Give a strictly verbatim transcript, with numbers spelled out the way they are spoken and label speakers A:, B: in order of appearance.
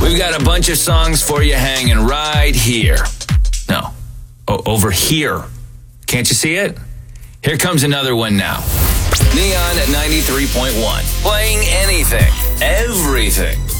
A: We've got a bunch of songs for you hanging right here. No, o- over here. Can't you see it? Here comes another one now. Neon at ninety-three point one. Playing anything, everything.